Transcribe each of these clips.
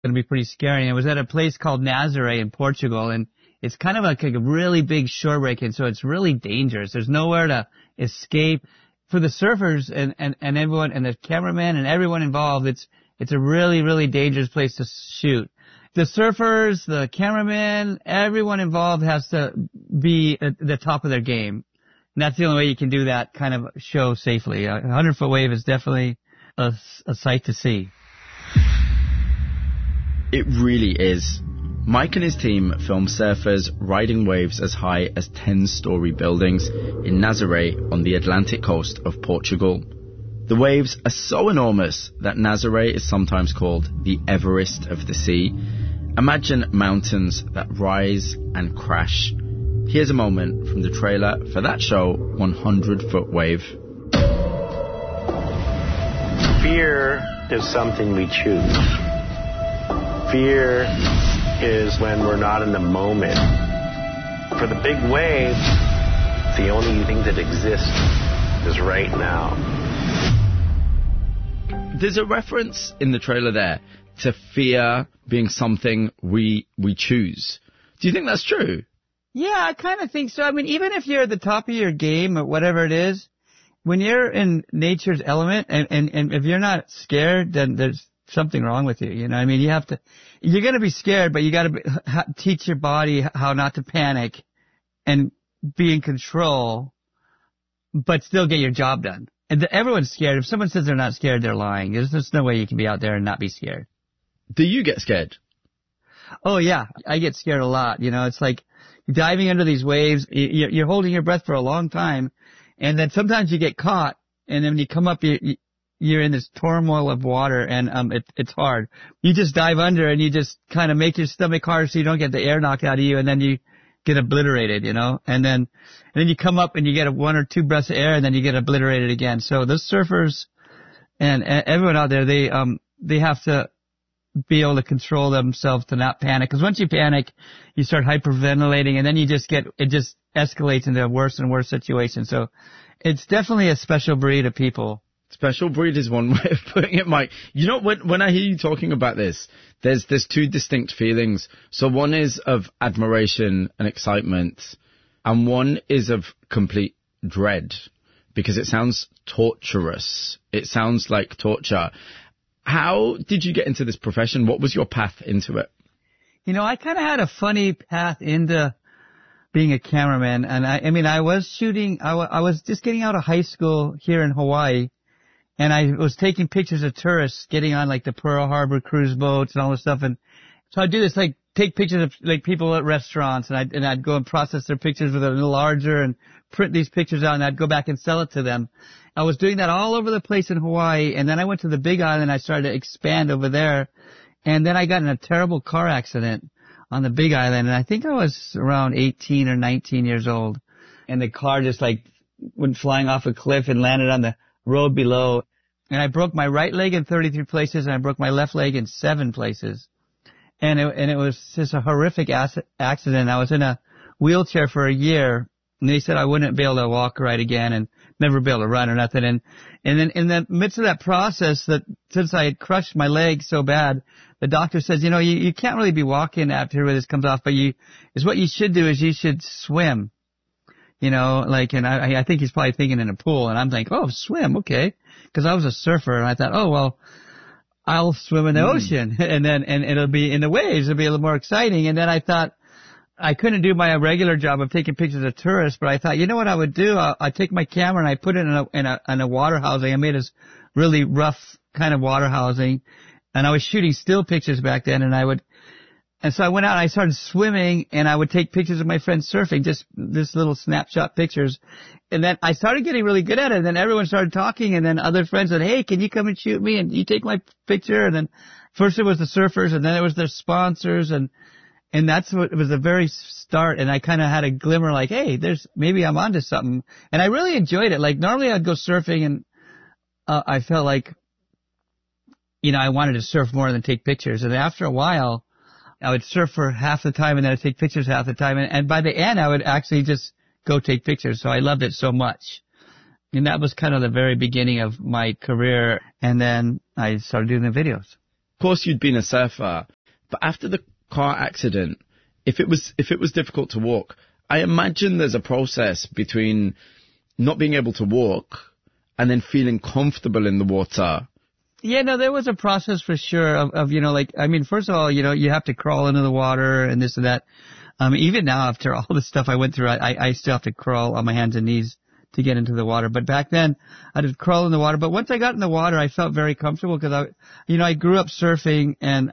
going to be pretty scary. And it was at a place called Nazaré in Portugal, and it's kind of like a really big shore break, and so it's really dangerous. There's nowhere to escape. For the surfers and everyone, and the cameraman and everyone involved, it's a really, really dangerous place to shoot. The surfers, the cameraman, everyone involved has to be at the top of their game. And that's the only way you can do that kind of show safely. A 100-foot wave is definitely a sight to see. It really is. Mike and his team filmed surfers riding waves as high as 10-story buildings in Nazaré on the Atlantic coast of Portugal. The waves are so enormous that Nazaré is sometimes called the Everest of the sea. Imagine mountains that rise and crash. Here's a moment from the trailer for that show, 100-Foot Wave. Fear is something we choose. Fear is when we're not in the moment. For the big wave, the only thing that exists is right now. There's a reference in the trailer there to fear being something we choose. Do you think that's true? Yeah, I kind of think so. I mean, even if you're at the top of your game or whatever it is, when you're in nature's element and if you're not scared, then there's something wrong with you. You know, I mean, you're going to be scared, but you got to teach your body how not to panic and be in control, but still get your job done. And everyone's scared. If someone says they're not scared, they're lying. There's no way you can be out there and not be scared. Do you get scared? Oh, yeah. I get scared a lot. You know, it's like diving under these waves. You're holding your breath for a long time, and then sometimes you get caught, and then when you come up, you're in this turmoil of water, and it's hard. You just dive under, and you just kind of make your stomach hard so you don't get the air knocked out of you, and then you get obliterated, you know. And then you come up and you get one or two breaths of air, and then you get obliterated again. So the surfers and everyone out there, they have to be able to control themselves to not panic. Because once you panic, you start hyperventilating, and then it just escalates into a worse and worse situation. So it's definitely a special breed of people. Special breed is one way of putting it, Mike. You know, when I hear you talking about this, there's two distinct feelings. So one is of admiration and excitement, and one is of complete dread, because it sounds torturous. It sounds like torture. How did you get into this profession? What was your path into it? You know, I kind of had a funny path into being a cameraman. And I was shooting, I was just getting out of high school here in Hawaii. And I was taking pictures of tourists getting on like the Pearl Harbor cruise boats and all this stuff. And so I'd do this, like take pictures of like people at restaurants, and I'd go and process their pictures with a little larger and print these pictures out, and I'd go back and sell it to them. I was doing that all over the place in Hawaii, and then I went to the Big Island. I started to expand over there, and then I got in a terrible car accident on the Big Island, and I think I was around 18 or 19 years old, and the car just like went flying off a cliff and landed on the road below, and I broke my right leg in 33 places, and I broke my left leg in 7 places, and it was just a horrific accident. I was in a wheelchair for a year, and they said I wouldn't be able to walk right again and never be able to run or nothing. And then in the midst of that process, that since I had crushed my leg so bad, the doctor says, you know, you can't really be walking after this comes off, but what you should do is you should swim. You know, like, and I think he's probably thinking in a pool, and I'm like, oh, swim, okay. Cause I was a surfer, and I thought, oh, well, I'll swim in the ocean, and it'll be in the waves, it'll be a little more exciting. And then I thought, I couldn't do my regular job of taking pictures of tourists, but I thought, you know what I would do? I'd take my camera and I put it in a water housing. I made this really rough kind of water housing, and I was shooting still pictures back then, and so I went out and I started swimming, and I would take pictures of my friends surfing, just this little snapshot pictures. And then I started getting really good at it, and then everyone started talking, and then other friends said, hey, can you come and shoot me? And you take my picture. And then first it was the surfers, and then it was their sponsors, and that's what it was the very start. And I kind of had a glimmer like, hey, maybe I'm onto something. And I really enjoyed it. Like normally I'd go surfing, and I felt like, you know, I wanted to surf more than take pictures. And after a while, I would surf for half the time, and then I'd take pictures half the time. And by the end, I would actually just go take pictures. So I loved it so much. And that was kind of the very beginning of my career. And then I started doing the videos. course you'd been a surfer, but after the car accident, if it was difficult to walk, I imagine there's a process between not being able to walk and then feeling comfortable in the water. Yeah, no, there was a process for sure of first of all, you have to crawl into the water and this and that. Even now, after all the stuff I went through, I still have to crawl on my hands and knees to get into the water. But back then, I had to crawl in the water. But once I got in the water, I felt very comfortable because I grew up surfing and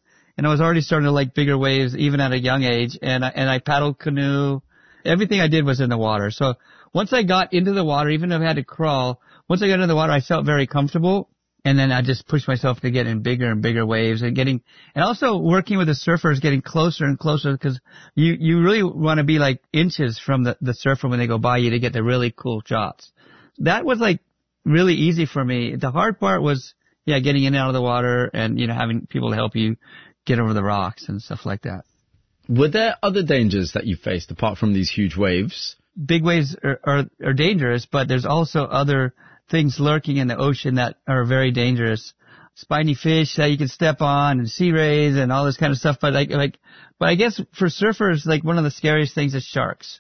I was already starting to like bigger waves even at a young age. And I paddled canoe. Everything I did was in the water. So once I got into the water, even if I had to crawl, once I got into the water, I felt very comfortable. And then I just pushed myself to get in bigger and bigger waves and also working with the surfers, getting closer and closer because you really want to be like inches from the surfer when they go by you to get the really cool shots. That was like really easy for me. The hard part was, getting in and out of the water and, having people to help you get over the rocks and stuff like that. Were there other dangers that you faced apart from these huge waves? Big waves are dangerous, but there's also other things lurking in the ocean that are very dangerous. Spiny fish that you can step on and sea rays and all this kind of stuff. But but I guess for surfers, like one of the scariest things is sharks.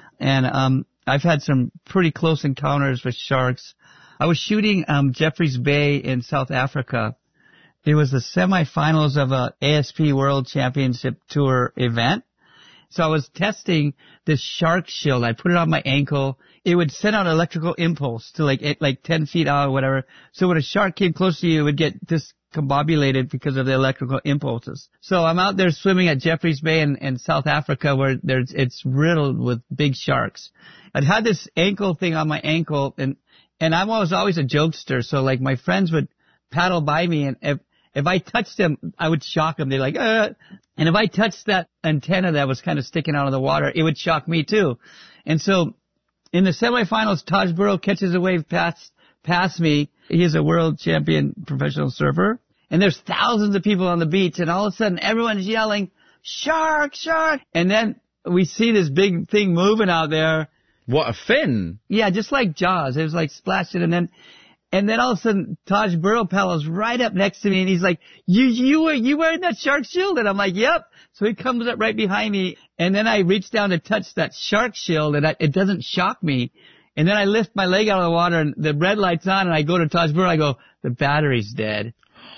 And, I've had some pretty close encounters with sharks. I was shooting, Jeffreys Bay in South Africa. It was the semifinals of a ASP World Championship Tour event. So I was testing this shark shield. I put it on my ankle. It would send out electrical impulse to like 10 feet out or whatever. So when a shark came close to you, it would get discombobulated because of the electrical impulses. So I'm out there swimming at Jeffreys Bay in South Africa where it's riddled with big sharks. I'd had this ankle thing on my ankle and I was always a jokester. So like my friends would paddle by me and if I touched them, I would shock them. They're like, And if I touched that antenna that was kind of sticking out of the water, it would shock me too. And so in the semifinals, Taj Burrow catches a wave past me. He is a world champion professional surfer. And there's thousands of people on the beach. And all of a sudden, everyone's yelling, shark, shark. And then we see this big thing moving out there. What, a fin? Yeah, just like Jaws. It was like splashing. And then all of a sudden, Taj Burrow paddles right up next to me, and he's like, you wearing that shark shield? And I'm like, yep. So he comes up right behind me, and then I reach down to touch that shark shield, and it doesn't shock me. And then I lift my leg out of the water, and the red light's on, and I go to Taj Burrow, I go, the battery's dead.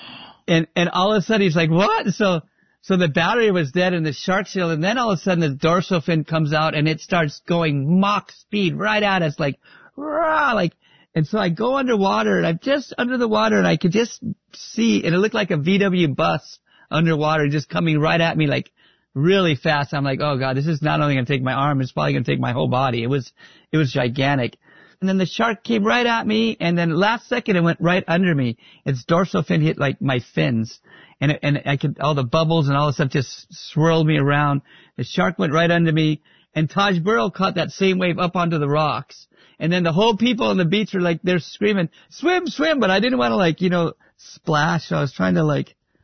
And all of a sudden, he's like, what? So the battery was dead in the shark shield, and then all of a sudden, the dorsal fin comes out, and it starts going Mach speed right at us, like, rah, like. And so I go underwater, and I'm just under the water, and I could just see, and it looked like a VW bus underwater just coming right at me, like, really fast. I'm like, oh, God, this is not only going to take my arm, it's probably going to take my whole body. It was gigantic. And then the shark came right at me, and then last second, it went right under me. Its dorsal fin hit, like, my fins. And I could, all the bubbles and all the stuff just swirled me around. The shark went right under me, and Taj Burrow caught that same wave up onto the rocks. And then the whole people on the beach were like, they're screaming, swim, swim. But I didn't want to splash. So I was trying to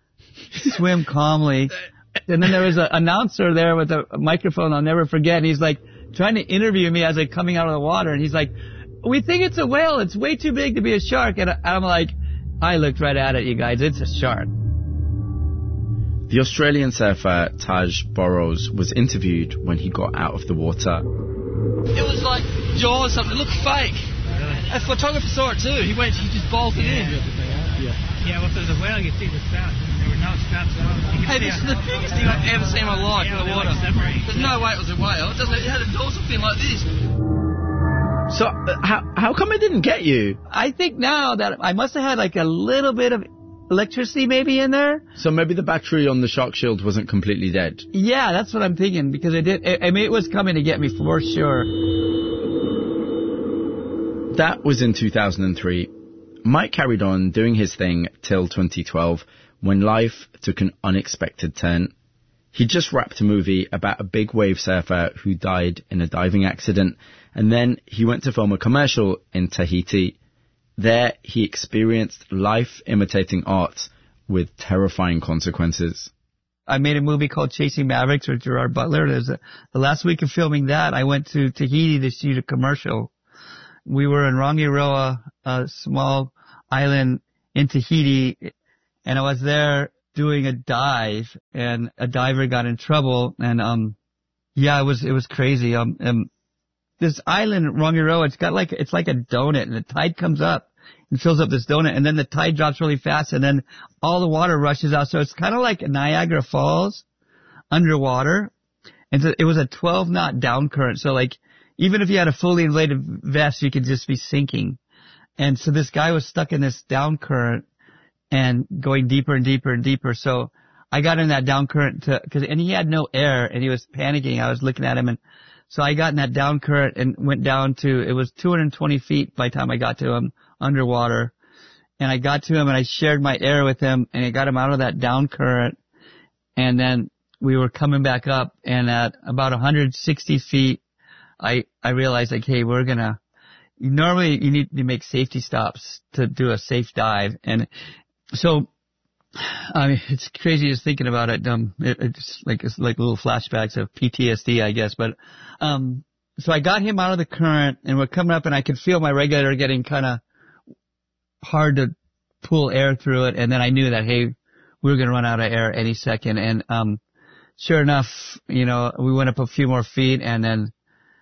swim calmly. And then there was an announcer there with a microphone I'll never forget. And he's like trying to interview me as I'm coming out of the water. And he's like, we think it's a whale. It's way too big to be a shark. And I'm like, I looked right at it, you guys. It's a shark. The Australian surfer Taj Burrows was interviewed when he got out of the water. It was like Jaws, something. It looked fake. A photographer saw it too. He just bolted in. Yeah, well, if there's a whale, you see the spout. There were no spouts at all. Hey, this is the biggest thing I've ever seen in my life in the water. There's no way it was a whale. It had a dorsal fin like this. So, how come it didn't get you? I think now that I must have had like a little bit of electricity maybe in there. So maybe the battery on the shark shield wasn't completely dead. Yeah, that's what I'm thinking, because it was coming to get me for sure. That was in 2003. Mike carried on doing his thing till 2012 when life took an unexpected turn. He just wrapped a movie about a big wave surfer who died in a diving accident, and then he went to film a commercial in Tahiti. There, he experienced life imitating art with terrifying consequences. I made a movie called Chasing Mavericks with Gerard Butler. The last week of filming that, I went to Tahiti to shoot a commercial. We were in Rangiroa, a small island in Tahiti, And I was there doing a dive, and a diver got in trouble, and yeah, it was crazy. This island, Rongereau, it's like a donut, and the tide comes up and fills up this donut, and then the tide drops really fast, and then all the water rushes out. So it's kind of like Niagara Falls underwater. And so it was a 12-knot down current. So like, even if you had a fully inflated vest, you could just be sinking. And so this guy was stuck in this down current and going deeper and deeper and deeper. So I got in that down current and he had no air and he was panicking. I was looking at him, and so I got in that down current and went down to, it was 220 feet by the time I got to him underwater. And I got to him and I shared my air with him, and I got him out of that down current. And then we were coming back up, and at about 160 feet, I realized, like, hey, normally you need to make safety stops to do a safe dive. And so, I mean, it's crazy just thinking about it. It's like little flashbacks of PTSD, I guess. But, so I got him out of the current, and we're coming up, and I could feel my regulator getting kind of hard to pull air through it. And then I knew that, hey, we were going to run out of air any second. And, sure enough, we went up a few more feet, and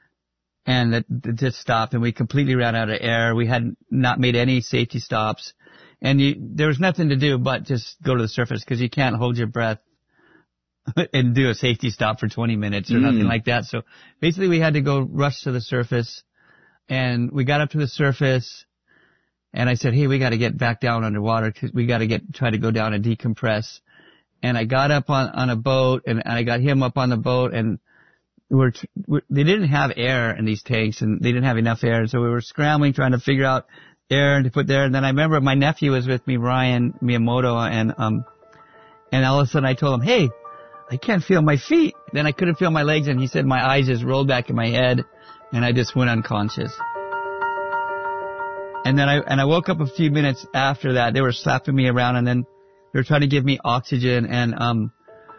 it just stopped, and we completely ran out of air. We had not made any safety stops, and there was nothing to do but just go to the surface, because you can't hold your breath and do a safety stop for 20 minutes or nothing like that. So basically we had to go rush to the surface, and we got up to the surface, and I said, hey, we got to get back down underwater, because we got to try to go down and decompress. And I got up on a boat, and I got him up on the boat, and they didn't have air in these tanks, and they didn't have enough air. And so we were scrambling, trying to figure out air to put there. And then I remember my nephew was with me, Ryan Miyamoto, and all of a sudden I told him, hey, I can't feel my feet. Then I couldn't feel my legs, and he said my eyes just rolled back in my head, and I just went unconscious. And then I woke up a few minutes after that. They were slapping me around, and then they were trying to give me oxygen, and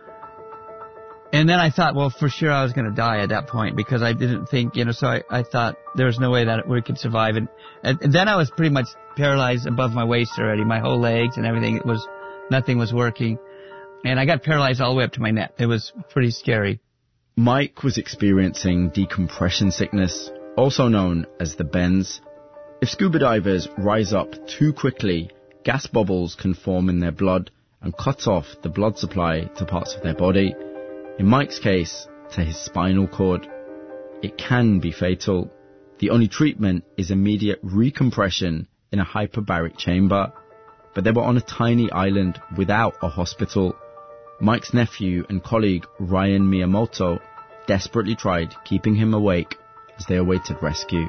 then I thought, well, for sure I was going to die at that point, because I didn't think, so I thought there was no way that we could survive. And then I was pretty much paralyzed above my waist already. My whole legs and everything, nothing was working. And I got paralyzed all the way up to my neck. It was pretty scary. Mike was experiencing decompression sickness, also known as the bends. If scuba divers rise up too quickly, gas bubbles can form in their blood and cut off the blood supply to parts of their body. In Mike's case, to his spinal cord. It can be fatal. The only treatment is immediate recompression in a hyperbaric chamber. But they were on a tiny island without a hospital. Mike's nephew and colleague Ryan Miyamoto desperately tried keeping him awake as they awaited rescue.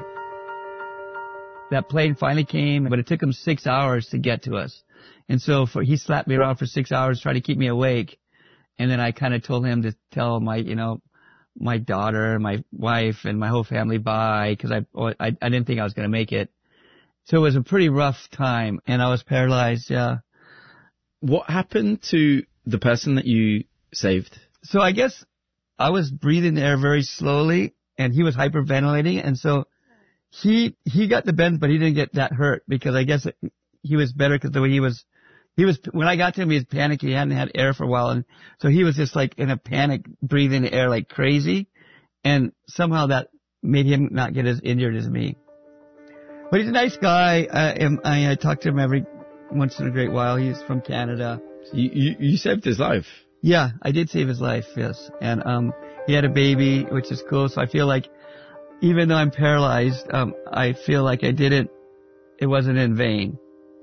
That plane finally came, but it took him 6 hours to get to us. And so he slapped me around for 6 hours, trying to keep me awake. And then I kind of told him to tell my daughter, my wife, and my whole family bye, because I didn't think I was going to make it. So it was a pretty rough time, and I was paralyzed, yeah. What happened to the person that you saved? So I guess I was breathing the air very slowly, and he was hyperventilating, and so he got the bends, but he didn't get that hurt, because I guess he was better, because the way he was, when I got to him, he was panicking. He hadn't had air for a while, and so he was just like in a panic, breathing the air like crazy, and somehow that made him not get as injured as me. But he's a nice guy. I talk to him every once in a great while. He's from Canada. You saved his life. Yeah, I did save his life, yes. And he had a baby, which is cool. So I feel like even though I'm paralyzed, I feel like it wasn't in vain.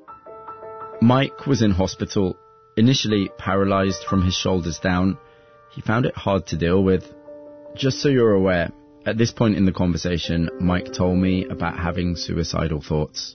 Mike was in hospital, initially paralyzed from his shoulders down. He found it hard to deal with. Just so you're aware, at this point in the conversation, Mike told me about having suicidal thoughts.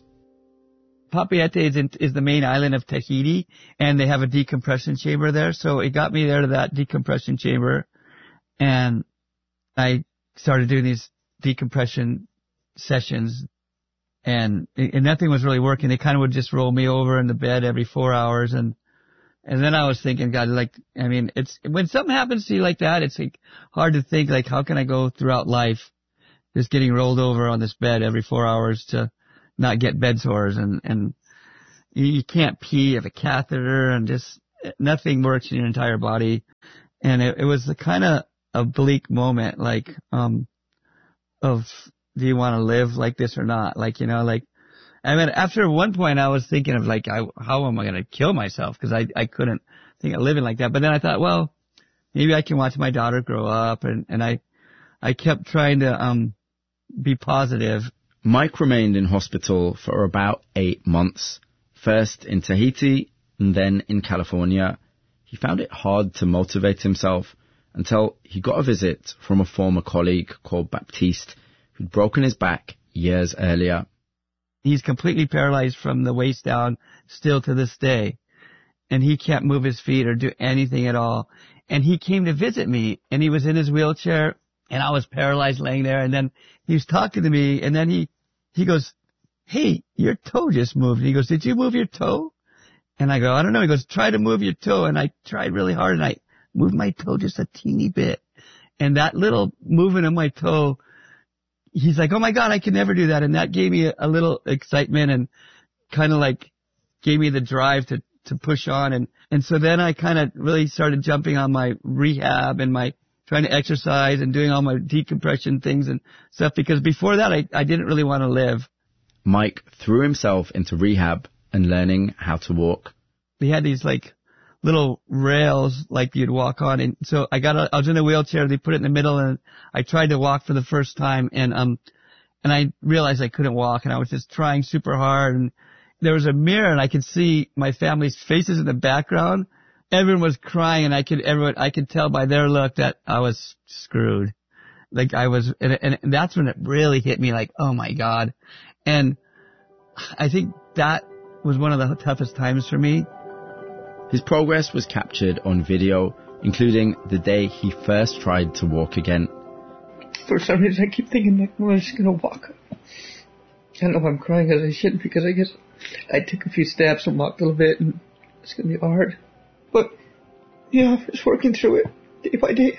Papeete is the main island of Tahiti, and they have a decompression chamber there. So it got me there to that decompression chamber, and I started doing these decompression sessions, and nothing was really working. They kind of would just roll me over in the bed every 4 hours, and then I was thinking, God, it's when something happens to you like that, it's like hard to think, like, how can I go throughout life just getting rolled over on this bed every 4 hours to not get bed sores, and you can't pee, you have a catheter, and just nothing works in your entire body. And it was the kind of a bleak moment, like, of, do you want to live like this or not? Like, you know, like, I mean, after one point I was thinking of like, how am I going to kill myself? Cause I couldn't think of living like that. But then I thought, well, maybe I can watch my daughter grow up. And I kept trying to, be positive. Mike remained in hospital for about 8 months, first in Tahiti and then in California. He found it hard to motivate himself until he got a visit from a former colleague called Baptiste, who'd broken his back years earlier. He's completely paralyzed from the waist down still to this day. And he can't move his feet or do anything at all. And he came to visit me, and he was in his wheelchair, and I was paralyzed laying there. And then he was talking to me, and then he goes, "Hey, your toe just moved." And he goes, "Did you move your toe?" And I go, "I don't know." He goes, "Try to move your toe." And I tried really hard, and I moved my toe just a teeny bit. And that little movement of my toe, he's like, "Oh my God, I can never do that." And that gave me a little excitement and kind of like gave me the drive to push on. And so then I kind of really started jumping on my rehab and my trying to exercise and doing all my decompression things and stuff, because before that I didn't really want to live. Mike threw himself into rehab and learning how to walk. We had these like little rails like you'd walk on, and so I was in a wheelchair, they put it in the middle, and I tried to walk for the first time, and I realized I couldn't walk, and I was just trying super hard, and there was a mirror, and I could see my family's faces in the background. Everyone was crying, and I could tell by their look that I was screwed. Like I was, and that's when it really hit me, like, oh my God. And I think that was one of the toughest times for me. His progress was captured on video, including the day he first tried to walk again. For some reason, I keep thinking, like, well, I'm just going to walk. I don't know if I'm crying as I shouldn't, because I guess I took a few steps and walked a little bit, and it's going to be hard. But, yeah, just working through it day by day.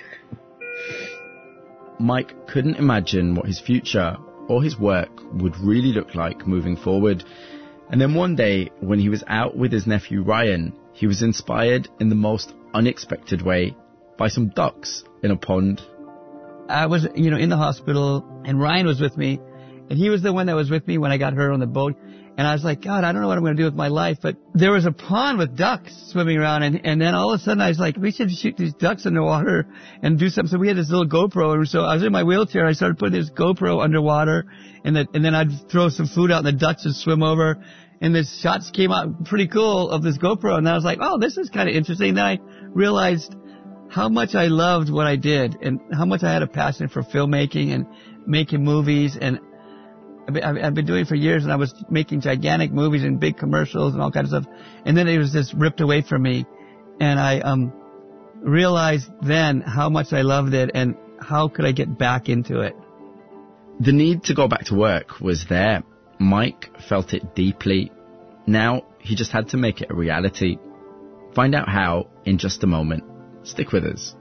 Mike couldn't imagine what his future or his work would really look like moving forward. And then one day, when he was out with his nephew Ryan, he was inspired in the most unexpected way by some ducks in a pond. I was, in the hospital, and Ryan was with me, and he was the one that was with me when I got hurt on the boat. And I was like, God, I don't know what I'm going to do with my life. But there was a pond with ducks swimming around. And then all of a sudden I was like, we should shoot these ducks underwater and do something. So we had this little GoPro. And so I was in my wheelchair. I started putting this GoPro underwater. And then I'd throw some food out and the ducks would swim over. And the shots came out pretty cool of this GoPro. And I was like, oh, this is kind of interesting. Then I realized how much I loved what I did and how much I had a passion for filmmaking and making movies. And I've been doing it for years, and I was making gigantic movies and big commercials and all kinds of stuff. And then it was just ripped away from me. And I realized then how much I loved it and how could I get back into it. The need to go back to work was there. Mike felt it deeply. Now he just had to make it a reality. Find out how in just a moment. Stick with us.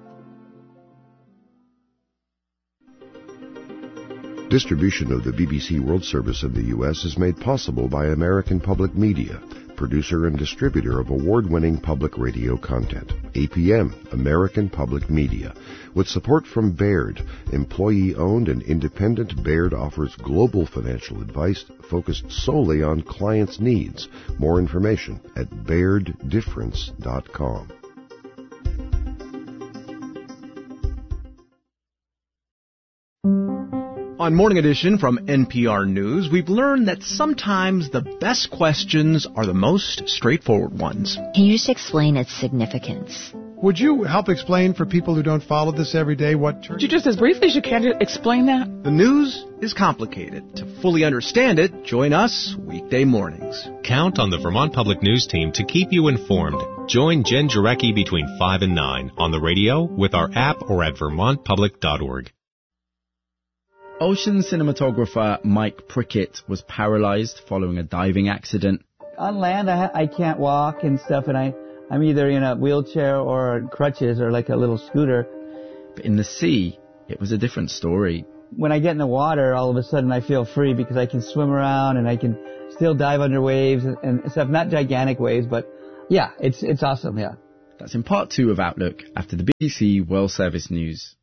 Distribution of the BBC World Service in the U.S. is made possible by American Public Media, producer and distributor of award-winning public radio content. APM, American Public Media. With support from Baird, employee-owned and independent, Baird offers global financial advice focused solely on clients' needs. More information at BairdDifference.com. On Morning Edition from NPR News, we've learned that sometimes the best questions are the most straightforward ones. Can you just explain its significance? Would you help explain for people who don't follow this every day what... Would you just as briefly as you can explain that? The news is complicated. To fully understand it, join us weekday mornings. Count on the Vermont Public News team to keep you informed. Join Jen Jarecki between 5 and 9 on the radio, with our app, or at vermontpublic.org. Ocean cinematographer Mike Prickett was paralyzed following a diving accident. On land, I can't walk and stuff, and I'm either in a wheelchair or crutches or like a little scooter. But in the sea, it was a different story. when I get in the water, all of a sudden I feel free because I can swim around and I can still dive under waves and stuff. Not gigantic waves, but yeah, it's awesome, yeah. That's in part 2 of Outlook after the BBC World Service News.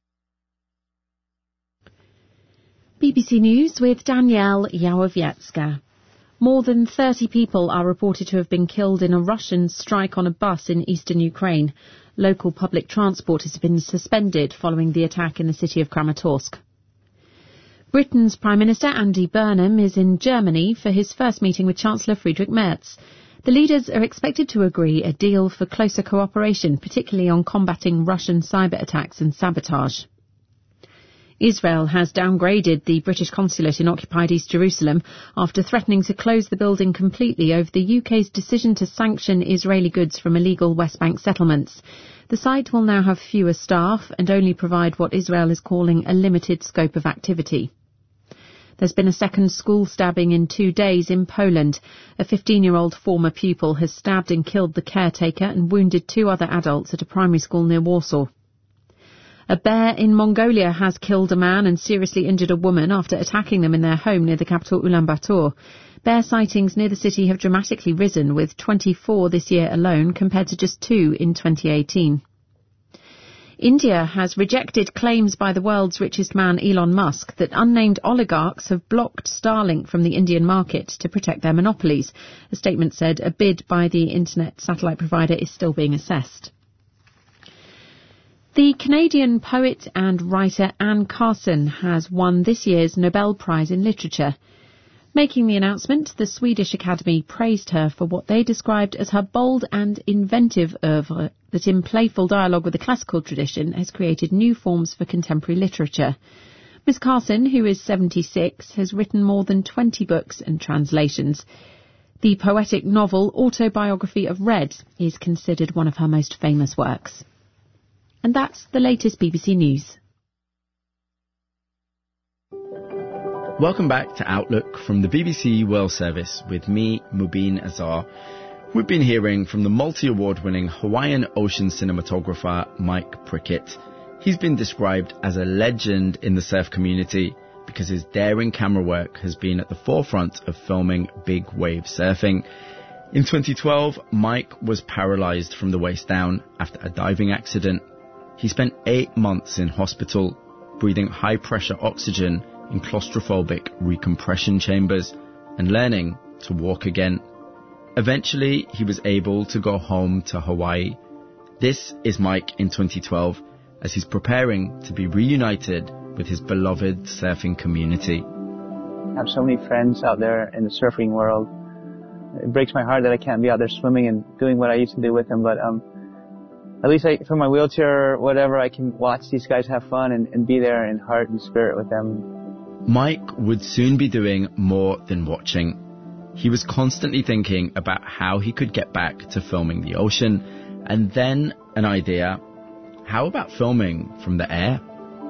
BBC News with Danielle Yawowiecka. More than 30 people are reported to have been killed in a Russian strike on a bus in eastern Ukraine. Local public transport has been suspended following the attack in the city of Kramatorsk. Britain's Prime Minister Andy Burnham is in Germany for his first meeting with Chancellor Friedrich Merz. The leaders are expected to agree a deal for closer cooperation, particularly on combating Russian cyber attacks and sabotage. Israel has downgraded the British consulate in occupied East Jerusalem after threatening to close the building completely over the UK's decision to sanction Israeli goods from illegal West Bank settlements. The site will now have fewer staff and only provide what Israel is calling a limited scope of activity. There's been a second school stabbing in 2 days in Poland. A 15-year-old former pupil has stabbed and killed the caretaker and wounded 2 other adults at a primary school near Warsaw. A bear in Mongolia has killed a man and seriously injured a woman after attacking them in their home near the capital Ulaanbaatar. Bear sightings near the city have dramatically risen, with 24 this year alone compared to just 2 in 2018. India has rejected claims by the world's richest man Elon Musk that unnamed oligarchs have blocked Starlink from the Indian market to protect their monopolies. A statement said a bid by the internet satellite provider is still being assessed. The Canadian poet and writer Anne Carson has won this year's Nobel Prize in Literature. Making the announcement, the Swedish Academy praised her for what they described as her bold and inventive oeuvre that, in playful dialogue with the classical tradition, has created new forms for contemporary literature. Miss Carson, who is 76, has written more than 20 books and translations. The poetic novel Autobiography of Red is considered one of her most famous works. And that's the latest BBC News. Welcome back to Outlook from the BBC World Service with me, Mubin Azar. We've been hearing from the multi-award-winning Hawaiian ocean cinematographer Mike Prickett. He's been described as a legend in the surf community because his daring camera work has been at the forefront of filming big wave surfing. In 2012, Mike was paralyzed from the waist down after a diving accident. He spent 8 months in hospital, breathing high-pressure oxygen in claustrophobic recompression chambers and learning to walk again. Eventually, he was able to go home to Hawaii. This is Mike in 2012 as he's preparing to be reunited with his beloved surfing community. I have so many friends out there in the surfing world. It breaks my heart that I can't be out there swimming and doing what I used to do with them, but at least from my wheelchair or whatever, I can watch these guys have fun and be there in heart and spirit with them. Mike would soon be doing more than watching. He was constantly thinking about how he could get back to filming the ocean, and then an idea. How about filming from the air?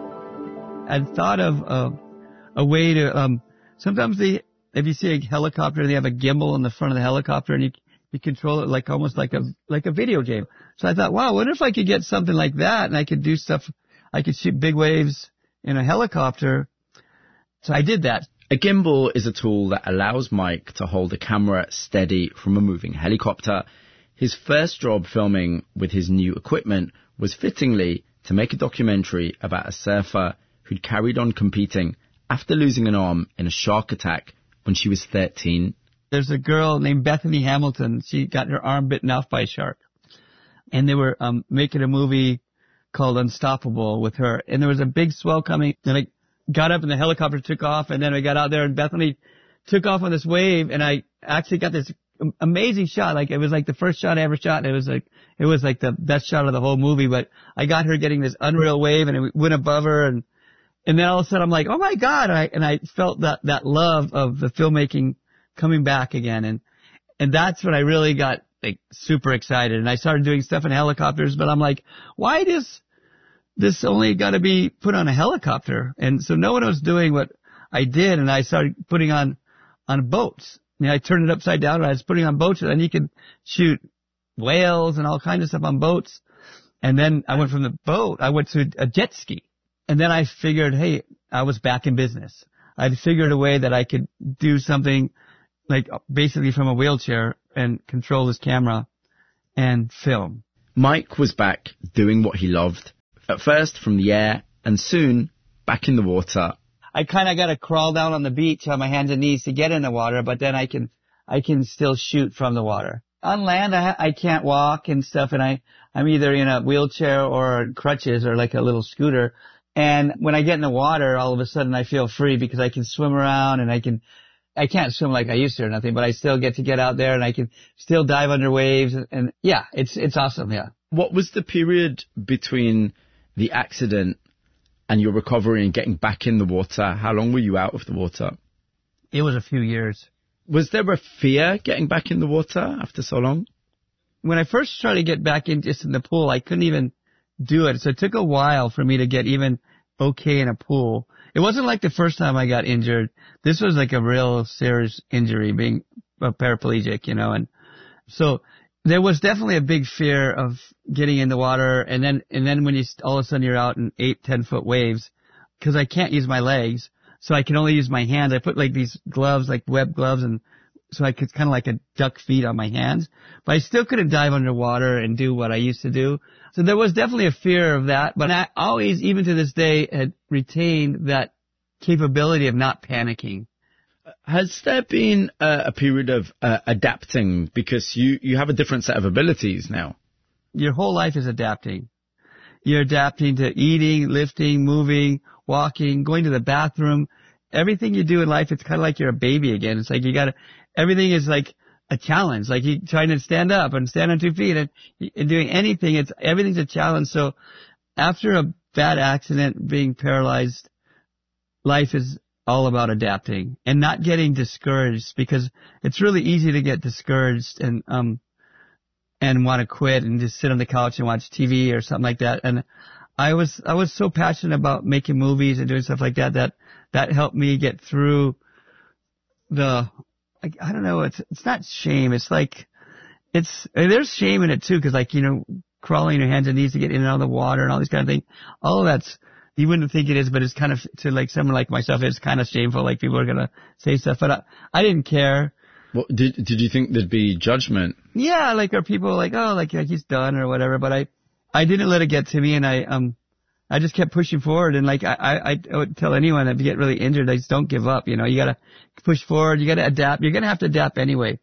I'd thought of a way to, sometimes if you see a helicopter, they have a gimbal on the front of the helicopter and you control it like almost like a video game. So I thought, wow, I wonder if I could get something like that and I could do stuff, I could shoot big waves in a helicopter. So I did that. A gimbal is a tool that allows Mike to hold a camera steady from a moving helicopter. His first job filming with his new equipment was fittingly to make a documentary about a surfer who'd carried on competing after losing an arm in a shark attack when she was 13. There's a girl named Bethany Hamilton. She got her arm bitten off by a shark. And they were making a movie called Unstoppable with her. And there was a big swell coming. And I got up and the helicopter took off. And then I got out there and Bethany took off on this wave. And I actually got this amazing shot. Like it was like the first shot I ever shot. It was like the best shot of the whole movie. But I got her getting this unreal wave and it went above her. And then all of a sudden I'm like, oh my God. And I felt that love of the filmmaking coming back again. And that's when I really got like super excited. And I started doing stuff in helicopters, but I'm like, why does this only got to be put on a helicopter? And so no one was doing what I did. And I started putting on boats. I mean, I turned it upside down and I was putting on boats and then you could shoot whales and all kinds of stuff on boats. And then I went from the boat, I went to a jet ski. And then I figured, hey, I was back in business. I'd figured a way that I could do something like basically from a wheelchair and control this camera and film. Mike was back doing what he loved, at first from the air and soon back in the water. I kind of got to crawl down on the beach on my hands and knees to get in the water, but then I can still shoot from the water. On land, I can't walk and stuff, and I'm either in a wheelchair or crutches or like a little scooter. And when I get in the water, all of a sudden I feel free because I can swim around and I can't swim like I used to or nothing, but I still get to get out there and I can still dive under waves. And yeah, it's awesome. Yeah. What was the period between the accident and your recovery and getting back in the water? How long were you out of the water? It was a few years. Was there a fear getting back in the water after so long? When I first tried to get back in the pool, I couldn't even do it. So it took a while for me to get even okay in a pool. It wasn't like the first time I got injured. This was like a real serious injury, being a paraplegic, and so there was definitely a big fear of getting in the water. And then when all of a sudden you're out in 8-10 foot waves, because I can't use my legs. So I can only use my hands. I put like these gloves, like web gloves, and so I could kind of like a duck feet on my hands. But I still couldn't dive underwater and do what I used to do. So there was definitely a fear of that. But I always, even to this day, had retained that capability of not panicking. Has there been a period of adapting because you have a different set of abilities now? Your whole life is adapting. You're adapting to eating, lifting, moving, walking, going to the bathroom. Everything you do in life, it's kind of like you're a baby again. It's like everything is like a challenge. Like you trying to stand up and stand on 2 feet and doing anything. Everything's a challenge. So after a bad accident, being paralyzed, life is all about adapting and not getting discouraged, because it's really easy to get discouraged and want to quit and just sit on the couch and watch TV or something like that. And I was so passionate about making movies and doing stuff like that helped me get through I don't know, it's not shame. It's like, there's shame in it too, because crawling on your hands and knees to get in and out of the water and all these kind of things. All of that's, you wouldn't think it is, but it's kind of, to like someone like myself, it's kind of shameful. Like people are going to say stuff, but I didn't care. Well, did you think there'd be judgment? Yeah, are people like, oh, like he's done or whatever, but I didn't let it get to me, and I just kept pushing forward, and I would tell anyone that if you get really injured, just don't give up, you gotta push forward, you gotta adapt, you're gonna have to adapt anyway.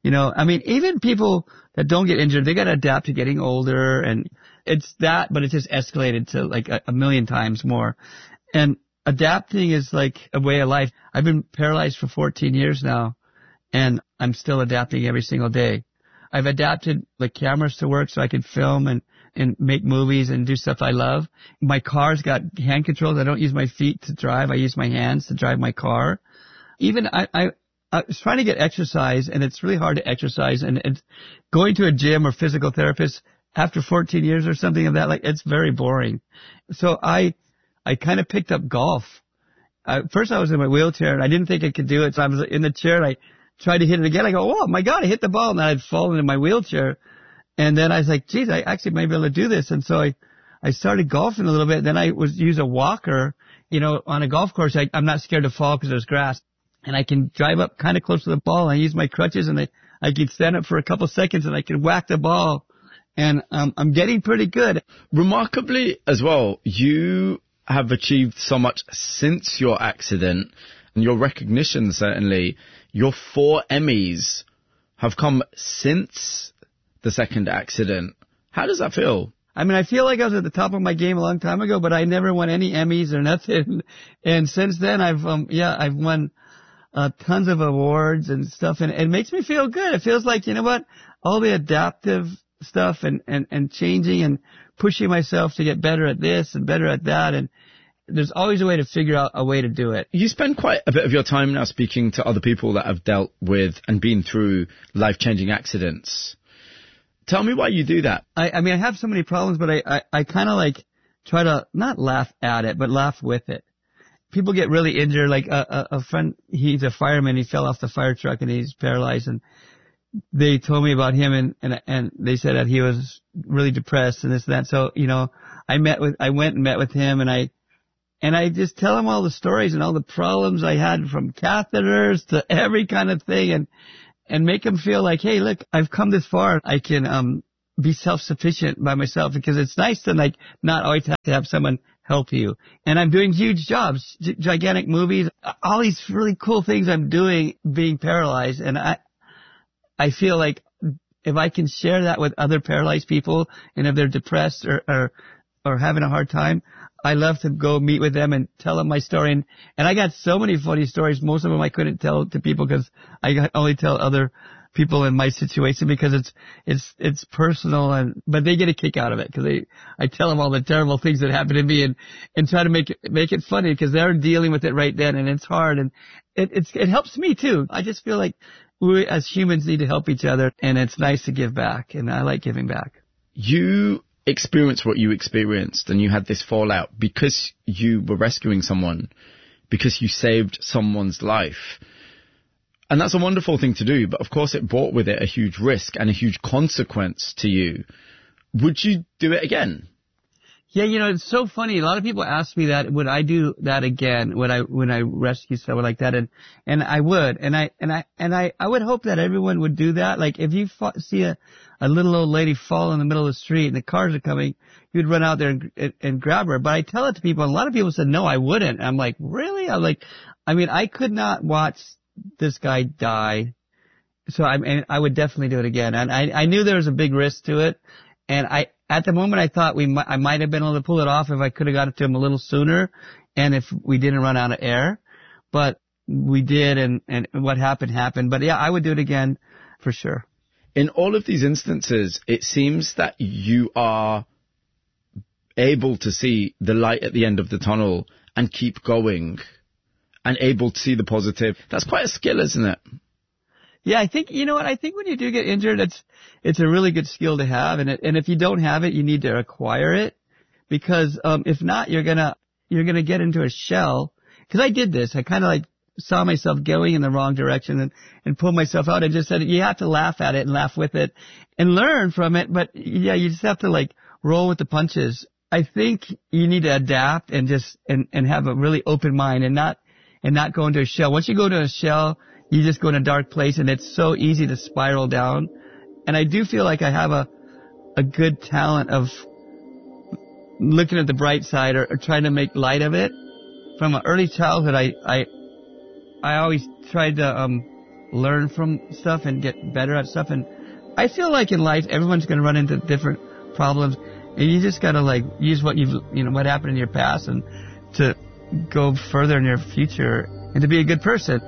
Even people that don't get injured, they gotta adapt to getting older, and it's that, but it just escalated to like a million times more. And adapting is like a way of life. I've been paralyzed for 14 years now, and I'm still adapting every single day. I've adapted the cameras to work so I can film and make movies and do stuff I love. My car's got hand controls. I don't use my feet to drive. I use my hands to drive my car. Even I was trying to get exercise, and it's really hard to exercise. And going to a gym or physical therapist after 14 years or something of that, it's very boring. So I kind of picked up golf. First I was in my wheelchair and I didn't think I could do it. So I was in the chair and I tried to hit it again. I go, oh my God, I hit the ball, and then I'd fallen in my wheelchair. And then I was like, geez, I actually might be able to do this. And so I started golfing a little bit. Then I use a walker, on a golf course. I'm not scared to fall because there's grass, and I can drive up kind of close to the ball. I use my crutches, and I can stand up for a couple seconds and I can whack the ball. And, I'm getting pretty good. Remarkably as well, you have achieved so much since your accident, and your recognition certainly. Your 4 Emmys have come since the second accident. How does that feel? I feel like I was at the top of my game a long time ago, but I never won any Emmys or nothing. And since then, I've won tons of awards and stuff, and it makes me feel good. It feels like, all the adaptive stuff and changing and pushing myself to get better at this and better at that, and there's always a way to figure out a way to do it. You spend quite a bit of your time now speaking to other people that have dealt with and been through life-changing accidents. Tell me why you do that. I have so many problems, but I kind of try to not laugh at it, but laugh with it. People get really injured. Like a friend, he's a fireman. He fell off the fire truck and he's paralyzed. And they told me about him, and they said that he was really depressed and this and that. So I went and met with him, and And I just tell them all the stories and all the problems I had, from catheters to every kind of thing, and make them feel like, hey, look, I've come this far. I can be self-sufficient by myself, because it's nice to like not always have to have someone help you. And I'm doing huge jobs, gigantic movies, all these really cool things I'm doing being paralyzed. And I feel like if I can share that with other paralyzed people, and if they're depressed or having a hard time, I love to go meet with them and tell them my story. And I got so many funny stories. Most of them I couldn't tell to people because I only tell other people in my situation, because it's personal, but they get a kick out of it, because I tell them all the terrible things that happen to me and try to make it funny, because they're dealing with it right then, and it's hard, and it helps me too. I just feel like we as humans need to help each other, and it's nice to give back, and I like giving back. You experienced what you experienced, and you had this fallout because you were rescuing someone, because you saved someone's life. And that's a wonderful thing to do, but of course it brought with it a huge risk and a huge consequence to you. Would you do it again? Yeah, it's so funny. A lot of people ask me that, would I do that again? When I rescue someone like that? And I would. And I would hope that everyone would do that. Like, if you see a little old lady fall in the middle of the street and the cars are coming, you'd run out there and grab her. But I tell it to people, and a lot of people said, no, I wouldn't. And I'm like, really? I could not watch this guy die. So I would definitely do it again. And I knew there was a big risk to it. And at the moment I thought I might have been able to pull it off if I could have got it to him a little sooner, and if we didn't run out of air. But we did, and what happened. But yeah, I would do it again for sure. In all of these instances, it seems that you are able to see the light at the end of the tunnel and keep going, and able to see the positive. That's quite a skill, isn't it? Yeah, I think, I think when you do get injured, it's a really good skill to have. And if you don't have it, you need to acquire it, because, if not, you're gonna get into a shell. Cause I did this. I kind of saw myself going in the wrong direction and pulled myself out, and just said, you have to laugh at it and laugh with it and learn from it. But yeah, you just have to roll with the punches. I think you need to adapt and just, and have a really open mind and not go into a shell. Once you go into a shell, you just go in a dark place, and it's so easy to spiral down. And I do feel like I have a good talent of looking at the bright side or trying to make light of it. From an early childhood, I always tried to learn from stuff and get better at stuff. And I feel like in life, everyone's going to run into different problems, and you just got to use what what happened in your past and to go further in your future and to be a good person.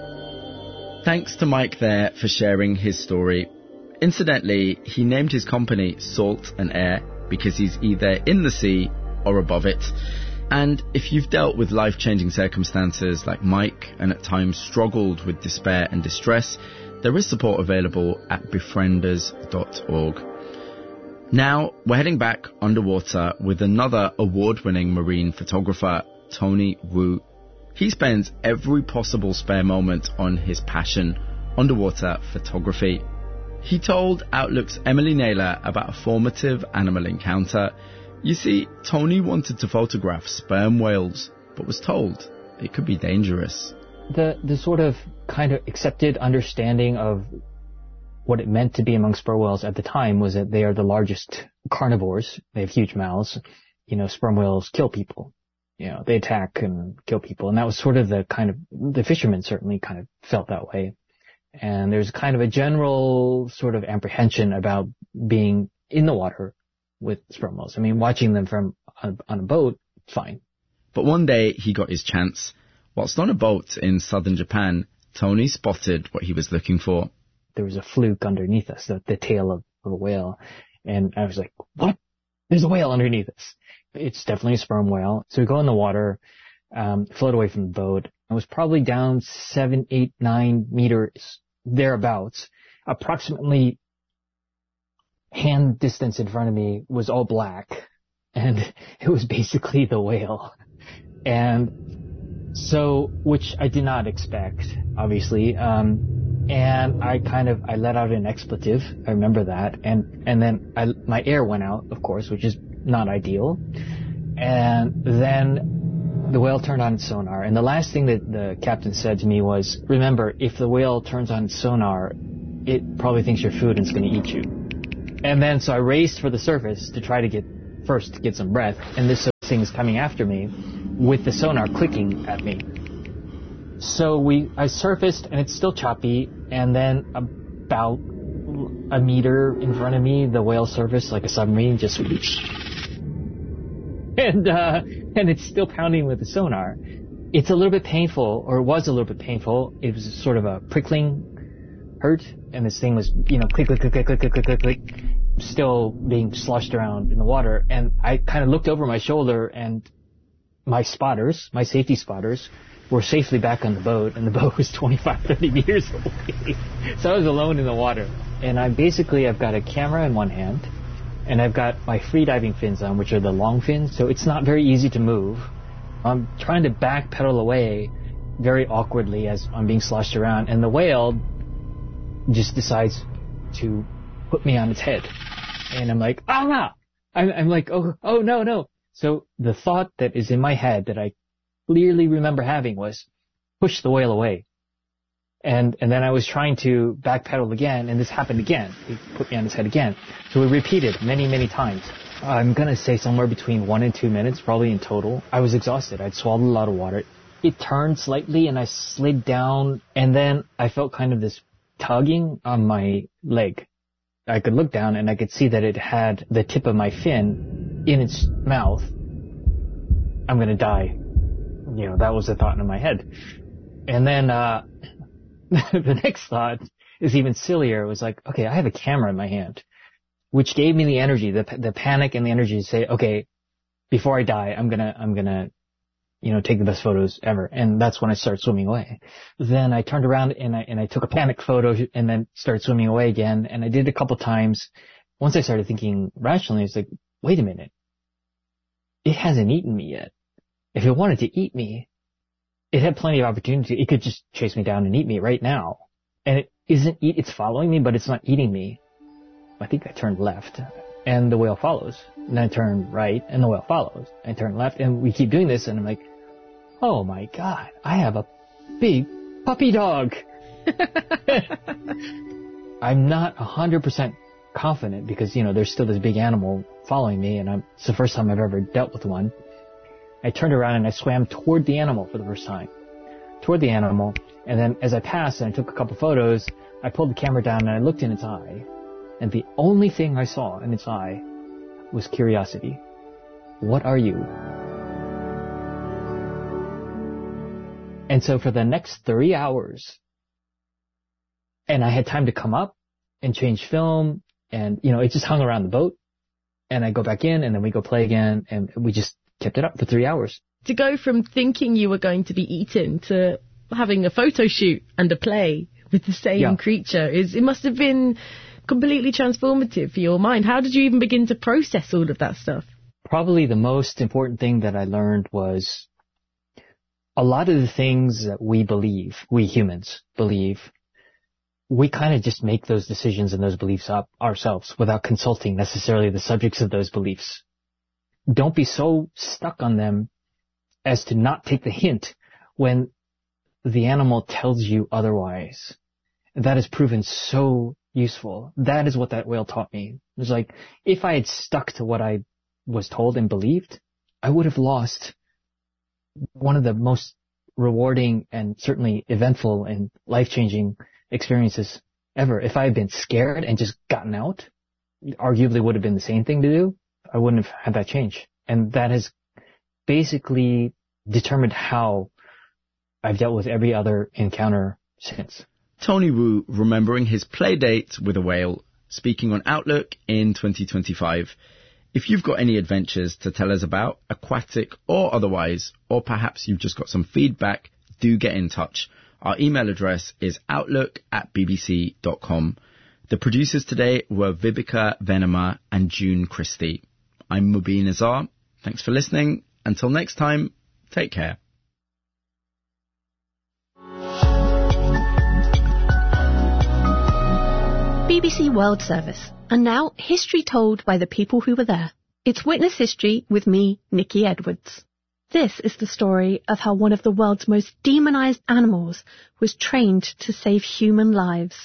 Thanks to Mike there for sharing his story. Incidentally, he named his company Salt and Air because he's either in the sea or above it. And if you've dealt with life-changing circumstances like Mike, and at times struggled with despair and distress, there is support available at befrienders.org. Now, we're heading back underwater with another award-winning marine photographer, Tony Wu. He spends every possible spare moment on his passion, underwater photography. He told Outlook's Emily Naylor about a formative animal encounter. You see, Tony wanted to photograph sperm whales, but was told it could be dangerous. The sort of kind of accepted understanding of what it meant to be among sperm whales at the time was that they are the largest carnivores. They have huge mouths. Sperm whales kill people. They attack and kill people. And that was sort of the fishermen certainly kind of felt that way. And there's kind of a general sort of apprehension about being in the water with sperm whales. I mean, watching them from on a boat, fine. But one day he got his chance. Whilst on a boat in southern Japan, Tony spotted what he was looking for. There was a fluke underneath us, the tail of a whale. And I was like, what? There's a whale underneath us. It's definitely a sperm whale. So we go in the water, float away from the boat. I was probably down 7, 8, 9 meters, thereabouts. Approximately hand distance in front of me was all black, and it was basically the whale. And so, which I did not expect, obviously. And I let out an expletive. I remember that. And then my air went out, of course, which is not ideal. And then the whale turned on its sonar, and the last thing that the captain said to me was, remember, if the whale turns on its sonar, it probably thinks you're food and it's going to eat you. And then so I raced for the surface to try to get some breath, and this thing is coming after me with the sonar clicking at me. So I surfaced, and it's still choppy, and then about a meter in front of me, the whale surfaced like a submarine, just whoosh. And it's still pounding with the sonar. It's a little bit painful, or it was a little bit painful. It was sort of a prickling hurt, and this thing was, click, click, click, click, click, click, click, click, still being sloshed around in the water. And I kind of looked over my shoulder, and my safety spotters, were safely back on the boat, and the boat was 25, 30 meters away. So I was alone in the water. And I've got a camera in one hand, and I've got my free diving fins on, which are the long fins, so it's not very easy to move. I'm trying to backpedal away very awkwardly as I'm being sloshed around, and the whale just decides to put me on its head. And I'm like, oh no! I'm like, oh no. So the thought that is in my head that I clearly remember having was, push the whale away. And then I was trying to backpedal again, and this happened again. He put me on his head again. So we repeated many, many times. I'm going to say somewhere between 1 and 2 minutes, probably in total. I was exhausted. I'd swallowed a lot of water. It turned slightly, and I slid down, and then I felt kind of this tugging on my leg. I could look down, and I could see that it had the tip of my fin in its mouth. I'm going to die. That was the thought in my head. And then the next thought is even sillier. It was like, okay, I have a camera in my hand, which gave me the energy, the panic and the energy to say, okay, before I die, I'm gonna, take the best photos ever. And that's when I started swimming away. Then I turned around and I took a panic photo and then started swimming away again. And I did it a couple times. Once I started thinking rationally, it's like, wait a minute. It hasn't eaten me yet. If it wanted to eat me, it had plenty of opportunity. It could just chase me down and eat me right now. And it's following me, but it's not eating me. I think I turned left, and the whale follows. And I turn right, and the whale follows. I turn left, and we keep doing this, and I'm like, oh my God, I have a big puppy dog. I'm not 100% confident because, there's still this big animal following me, and it's the first time I've ever dealt with one. I turned around and I swam toward the animal for the first time. And then as I passed and I took a couple photos, I pulled the camera down and I looked in its eye. And the only thing I saw in its eye was curiosity. What are you? And so for the next 3 hours, and I had time to come up and change film, and, it just hung around the boat. And I go back in, and then we go play again, and we just kept it up for 3 hours. To go from thinking you were going to be eaten to having a photo shoot and a play with the same creature, it must have been completely transformative for your mind. How did you even begin to process all of that stuff? Probably the most important thing that I learned was a lot of the things that we humans believe, we kind of just make those decisions and those beliefs up ourselves without consulting necessarily the subjects of those beliefs. Don't be so stuck on them as to not take the hint when the animal tells you otherwise. That has proven so useful. That is what that whale taught me. It was like, if I had stuck to what I was told and believed, I would have lost one of the most rewarding and certainly eventful and life-changing experiences ever. If I had been scared and just gotten out, arguably would have been the same thing to do. I wouldn't have had that change. And that has basically determined how I've dealt with every other encounter since. Tony Wu remembering his play date with a whale, speaking on Outlook in 2025. If you've got any adventures to tell us about, aquatic or otherwise, or perhaps you've just got some feedback, do get in touch. Our email address is outlook@bbc.com. The producers today were Vibeke Venema and June Christie. I'm Mubin Azar. Thanks for listening. Until next time, take care. BBC World Service. And now, history told by the people who were there. It's Witness History with me, Nikki Edwards. This is the story of how one of the world's most demonized animals was trained to save human lives.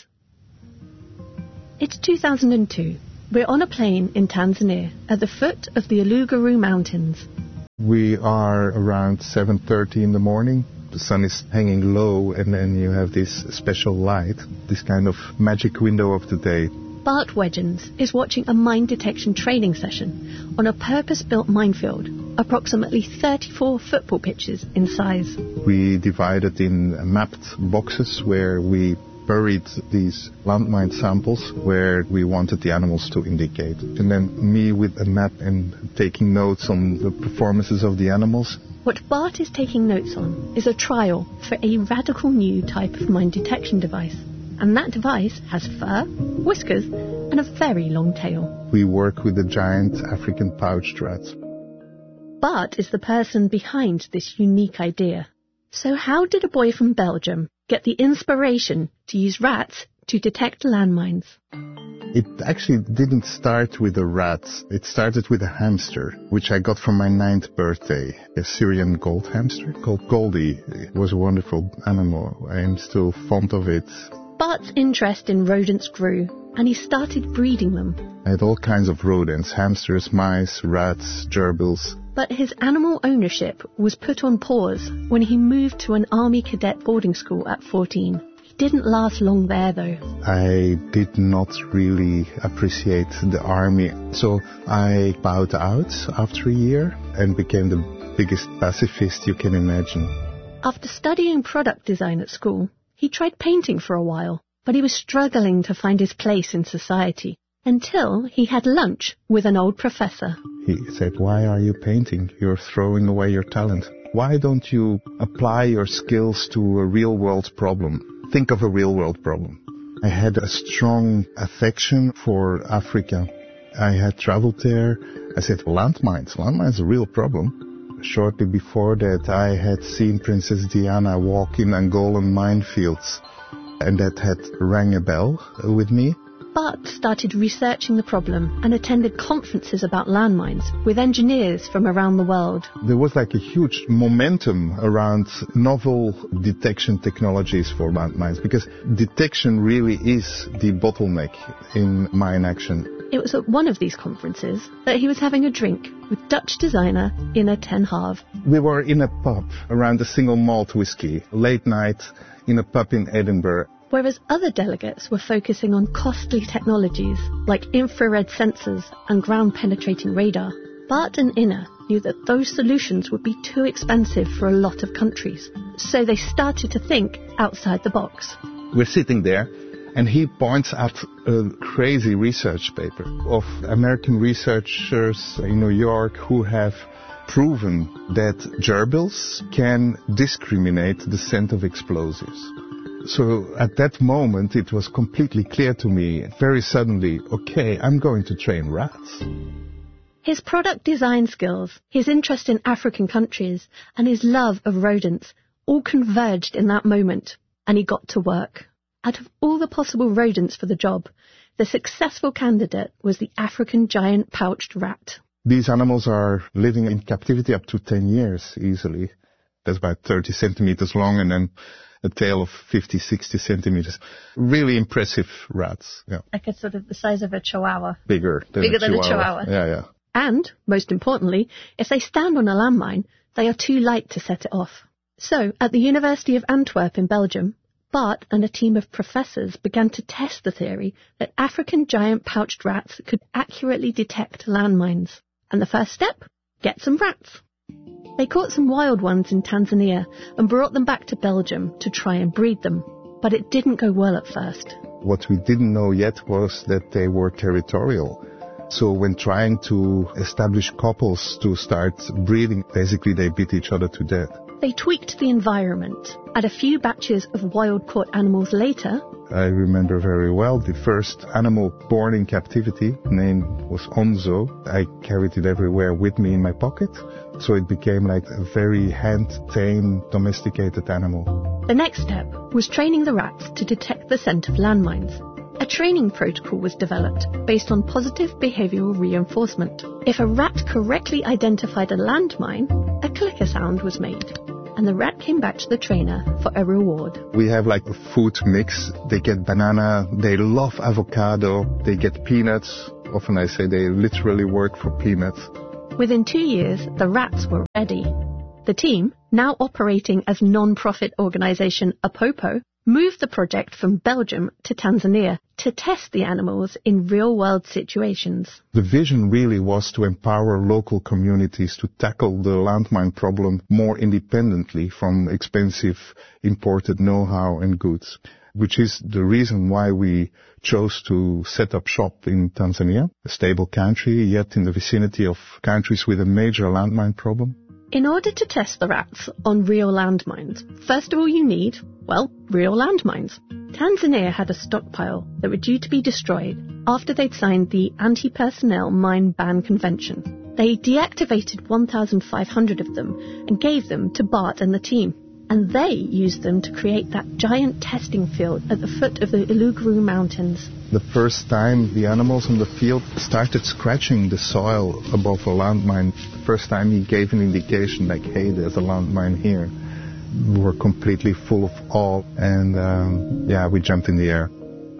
It's 2002. We're on a plane in Tanzania at the foot of the Uluguru Mountains. We are around 7:30 in the morning. The sun is hanging low, and then you have this special light, this kind of magic window of the day. Bart Wedgens is watching a mine detection training session on a purpose-built minefield, approximately 34 football pitches in size. We divided in mapped boxes where we buried these landmine samples where we wanted the animals to indicate. And then me with a map and taking notes on the performances of the animals. What Bart is taking notes on is a trial for a radical new type of mine detection device. And that device has fur, whiskers, and a very long tail. We work with the giant African pouched rats. Bart is the person behind this unique idea. So how did a boy from Belgium get the inspiration to use rats to detect landmines? It actually didn't start with the rats. It started with a hamster, which I got for my 9th birthday. A Syrian gold hamster called Goldie. It was a wonderful animal. I am still fond of it. Bart's interest in rodents grew, and he started breeding them. I had all kinds of rodents, hamsters, mice, rats, gerbils. But his animal ownership was put on pause when he moved to an army cadet boarding school at 14. He didn't last long there, though. I did not really appreciate the army, so I bowed out after a year and became the biggest pacifist you can imagine. After studying product design at school, he tried painting for a while, but he was struggling to find his place in society until he had lunch with an old professor. He said, "Why are you painting? You're throwing away your talent. Why don't you apply your skills to a real-world problem? Think of a real-world problem." I had a strong affection for Africa. I had traveled there. I said, landmines are a real problem. Shortly before that, I had seen Princess Diana walk in Angolan minefields, and that had rang a bell with me. Bart started researching the problem and attended conferences about landmines with engineers from around the world. There was like a huge momentum around novel detection technologies for landmines, because detection really is the bottleneck in mine action. It was at one of these conferences that he was having a drink with Dutch designer Ina ten Hove. We were in a pub around a single malt whiskey, late night in a pub in Edinburgh. Whereas other delegates were focusing on costly technologies like infrared sensors and ground-penetrating radar, Bart and Ina knew that those solutions would be too expensive for a lot of countries. So they started to think outside the box. We're sitting there, and he points at a crazy research paper of American researchers in New York who have proven that gerbils can discriminate the scent of explosives. So at that moment, it was completely clear to me, very suddenly, okay, I'm going to train rats. His product design skills, his interest in African countries, and his love of rodents all converged in that moment, and he got to work. Out of all the possible rodents for the job, the successful candidate was the African giant pouched rat. These animals are living in captivity up to 10 years easily. That's about 30 centimeters long and then a tail of 50, 60 centimeters. Really impressive rats. Yeah. Like a sort of the size of a chihuahua. Bigger than a chihuahua. Yeah. And, most importantly, if they stand on a landmine, they are too light to set it off. So, at the University of Antwerp in Belgium, Bart and a team of professors began to test the theory that African giant pouched rats could accurately detect landmines. And the first step? Get some rats. They caught some wild ones in Tanzania and brought them back to Belgium to try and breed them. But it didn't go well at first. What we didn't know yet was that they were territorial. So when trying to establish couples to start breeding, basically they beat each other to death. They tweaked the environment, and a few batches of wild-caught animals later... I remember very well the first animal born in captivity, name was Onzo. I carried it everywhere with me in my pocket, so it became like a very hand-tamed, domesticated animal. The next step was training the rats to detect the scent of landmines. A training protocol was developed based on positive behavioural reinforcement. If a rat correctly identified a landmine, a clicker sound was made, and the rat came back to the trainer for a reward. We have like a food mix. They get banana, they love avocado, they get peanuts. Often I say they literally work for peanuts. Within 2 years, the rats were ready. The team, now operating as non-profit organisation Apopo, moved the project from Belgium to Tanzania to test the animals in real-world situations. The vision really was to empower local communities to tackle the landmine problem more independently from expensive imported know-how and goods, which is the reason why we chose to set up shop in Tanzania, a stable country, yet in the vicinity of countries with a major landmine problem. In order to test the rats on real landmines, first of all you need, well, real landmines. Tanzania had a stockpile that were due to be destroyed after they'd signed the Anti-Personnel Mine Ban Convention. They deactivated 1,500 of them and gave them to Bart and the team. And they used them to create that giant testing field at the foot of the Uluguru Mountains. The first time the animals on the field started scratching the soil above a landmine, the first time he gave an indication like, hey, there's a landmine here, we were completely full of awe and we jumped in the air.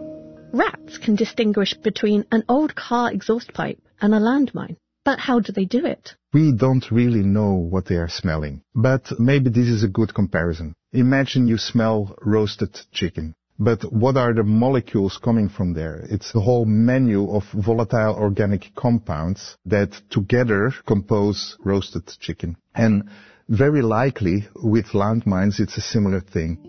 Rats can distinguish between an old car exhaust pipe and a landmine. But how do they do it? We don't really know what they are smelling, but maybe this is a good comparison. Imagine you smell roasted chicken. But what are the molecules coming from there? It's a whole menu of volatile organic compounds that together compose roasted chicken. And very likely with landmines it's a similar thing.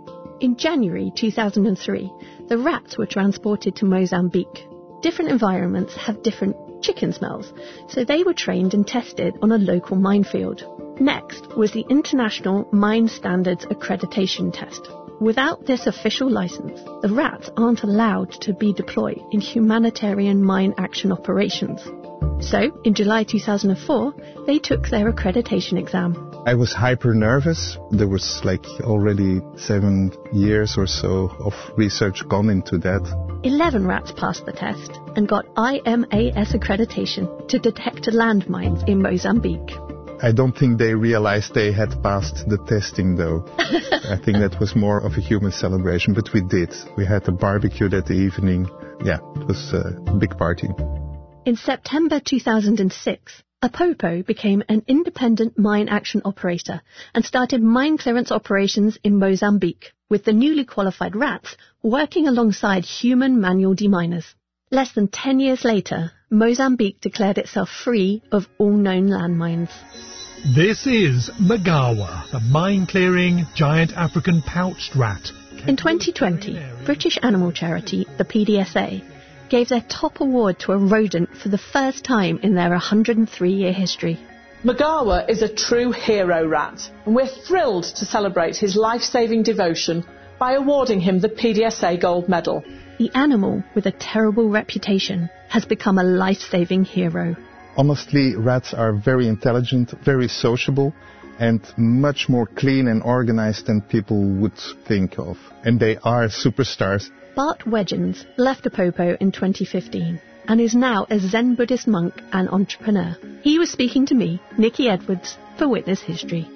In January 2003, the rats were transported to Mozambique. Different environments have different chicken smells, so they were trained and tested on a local minefield. Next was the International Mine Standards Accreditation Test. Without this official license, the rats aren't allowed to be deployed in humanitarian mine action operations. So, in July 2004, they took their accreditation exam. I was hyper nervous. There was already 7 years or so of research gone into that. 11 rats passed the test and got IMAS accreditation to detect landmines in Mozambique. I don't think they realized they had passed the testing, though. I think that was more of a human celebration, but we did. We had a barbecue that evening. Yeah, it was a big party. In September 2006, Apopo became an independent mine action operator and started mine clearance operations in Mozambique, with the newly qualified rats working alongside human manual deminers. Less than 10 years later, Mozambique declared itself free of all known landmines. This is Magawa, the mine-clearing giant African pouched rat. In 2020, British animal charity, the PDSA, gave their top award to a rodent for the first time in their 103-year history. Magawa is a true hero rat, and we're thrilled to celebrate his life-saving devotion by awarding him the PDSA Gold Medal. The animal, with a terrible reputation, has become a life-saving hero. Honestly, rats are very intelligent, very sociable, and much more clean and organized than people would think of. And they are superstars. Bart Wedgens left Apopo in 2015 and is now a Zen Buddhist monk and entrepreneur. He was speaking to me, Nikki Edwards, for Witness History.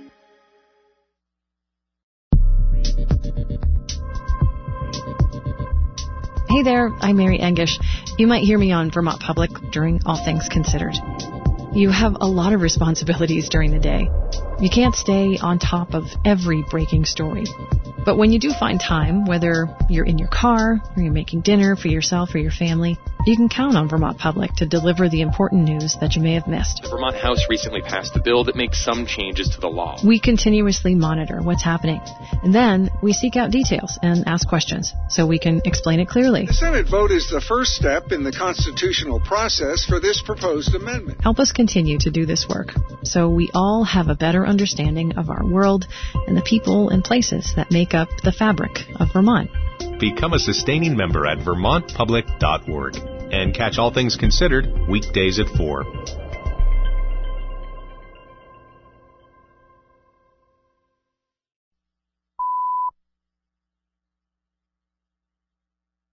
Hey there, I'm Mary Angish. You might hear me on Vermont Public during All Things Considered. You have a lot of responsibilities during the day. You can't stay on top of every breaking story. But when you do find time, whether you're in your car or you're making dinner for yourself or your family, you can count on Vermont Public to deliver the important news that you may have missed. The Vermont House recently passed a bill that makes some changes to the law. We continuously monitor what's happening, and then we seek out details and ask questions so we can explain it clearly. The Senate vote is the first step in the constitutional process for this proposed amendment. Help us continue to do this work so we all have a better understanding of our world and the people and places that make up the fabric of Vermont. Become a sustaining member at vermontpublic.org and catch All Things Considered weekdays at 4.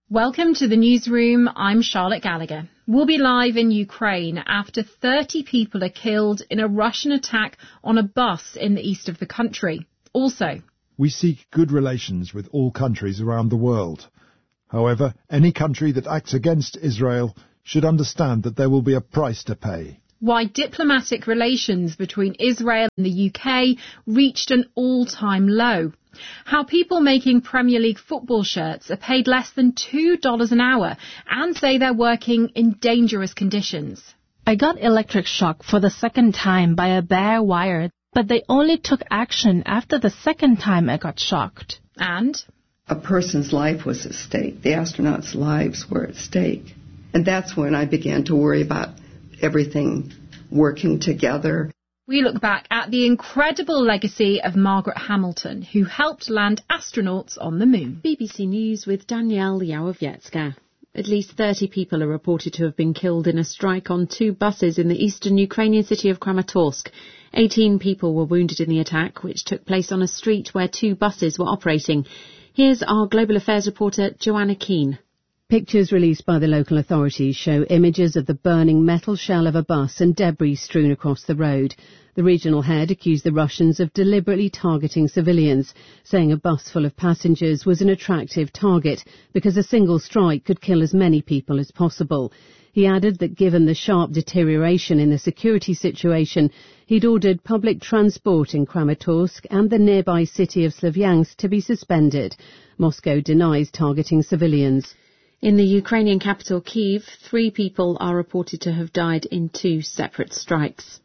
Welcome to the newsroom. I'm Charlotte Gallagher. We'll be live in Ukraine after 30 people are killed in a Russian attack on a bus in the east of the country. Also, we seek good relations with all countries around the world. However, any country that acts against Israel should understand that there will be a price to pay. Why diplomatic relations between Israel and the UK reached an all-time low. How people making Premier League football shirts are paid less than $2 an hour and say they're working in dangerous conditions. I got electric shock for the second time by a bare wire, but they only took action after the second time I got shocked. And a person's life was at stake. The astronauts' lives were at stake. And that's when I began to worry about everything working together. We look back at the incredible legacy of Margaret Hamilton, who helped land astronauts on the moon. BBC News with Danielle Yawowiecka. At least 30 people are reported to have been killed in a strike on 2 buses in the eastern Ukrainian city of Kramatorsk. 18 people were wounded in the attack, which took place on a street where 2 buses were operating. Here's our Global Affairs reporter, Joanna Keane. Pictures released by the local authorities show images of the burning metal shell of a bus and debris strewn across the road. The regional head accused the Russians of deliberately targeting civilians, saying a bus full of passengers was an attractive target because a single strike could kill as many people as possible. He added that given the sharp deterioration in the security situation, he'd ordered public transport in Kramatorsk and the nearby city of Slavyansk to be suspended. Moscow denies targeting civilians. In the Ukrainian capital, Kyiv, 3 people are reported to have died in 2 separate strikes.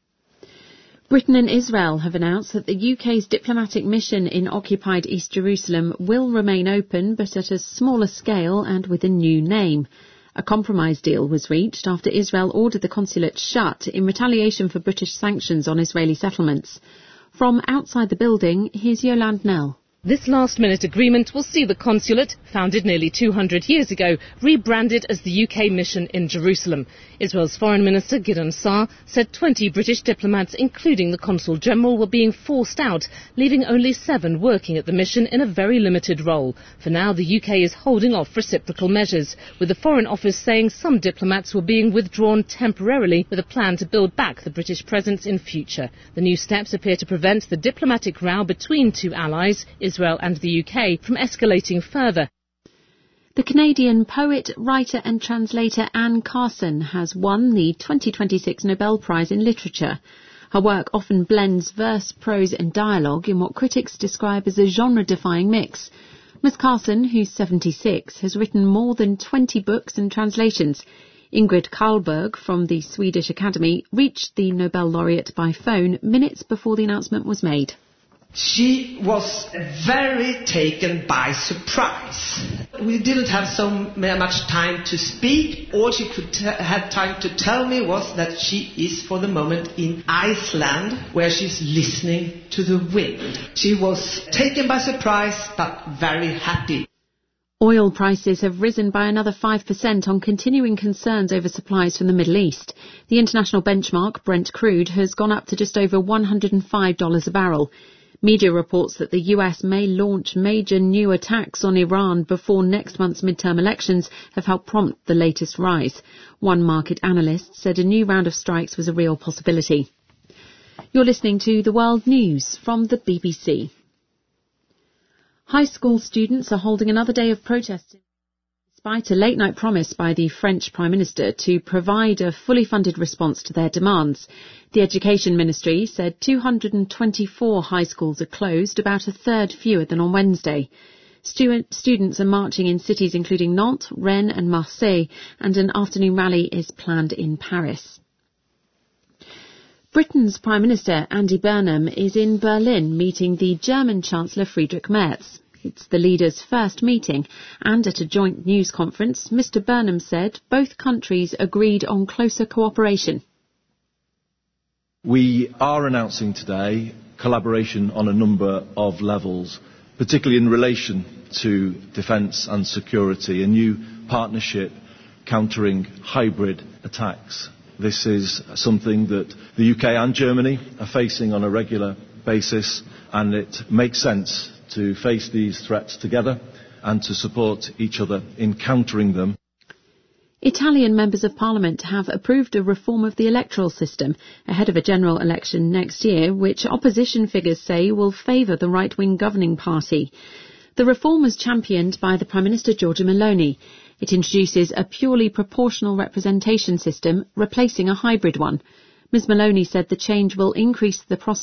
Britain and Israel have announced that the UK's diplomatic mission in occupied East Jerusalem will remain open, but at a smaller scale and with a new name. A compromise deal was reached after Israel ordered the consulate shut in retaliation for British sanctions on Israeli settlements. From outside the building, here's Yolande Nell. This last-minute agreement will see the consulate, founded nearly 200 years ago, rebranded as the UK mission in Jerusalem. Israel's Foreign Minister Gideon Saar said 20 British diplomats, including the Consul General, were being forced out, leaving only 7 working at the mission in a very limited role. For now, the UK is holding off reciprocal measures, with the Foreign Office saying some diplomats were being withdrawn temporarily with a plan to build back the British presence in future. The new steps appear to prevent the diplomatic row between 2 allies, Israel and the UK, from escalating further. The Canadian poet, writer and translator Anne Carson has won the 2026 Nobel Prize in Literature. Her work often blends verse, prose and dialogue in what critics describe as a genre-defying mix. Ms Carson, who's 76, has written more than 20 books and translations. Ingrid Carlberg from the Swedish Academy reached the Nobel laureate by phone minutes before the announcement was made. She was very taken by surprise. We didn't have so much time to speak. All she could had time to tell me was that she is for the moment in Iceland, where she's listening to the wind. She was taken by surprise, but very happy. Oil prices have risen by another 5% on continuing concerns over supplies from the Middle East. The international benchmark, Brent crude, has gone up to just over $105 a barrel. Media reports that the US may launch major new attacks on Iran before next month's midterm elections have helped prompt the latest rise. One market analyst said a new round of strikes was a real possibility. You're listening to The World News from the BBC. High school students are holding another day of protesting, despite a late-night promise by the French Prime Minister to provide a fully funded response to their demands. The Education Ministry said 224 high schools are closed, about a third fewer than on Wednesday. Students are marching in cities including Nantes, Rennes and Marseille, and an afternoon rally is planned in Paris. Britain's Prime Minister Andy Burnham is in Berlin meeting the German Chancellor Friedrich Merz. It's the leaders' first meeting, and at a joint news conference, Mr Burnham said both countries agreed on closer cooperation. We are announcing today collaboration on a number of levels, particularly in relation to defence and security, a new partnership countering hybrid attacks. This is something that the UK and Germany are facing on a regular basis, and it makes sense to face these threats together and to support each other in countering them. Italian members of parliament have approved a reform of the electoral system ahead of a general election next year, which opposition figures say will favour the right-wing governing party. The reform was championed by the Prime Minister Giorgia Meloni. It introduces a purely proportional representation system, replacing a hybrid one. Ms Meloni said the change will increase the prospect